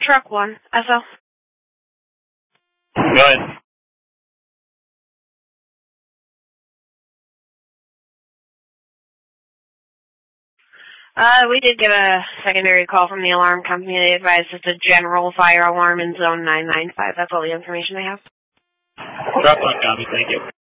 Truck 1, SL. Go ahead. We did get a secondary call from the alarm company. They advised it's a general fire alarm in zone 995. That's all the information I have. Truck 1, copy. Thank you.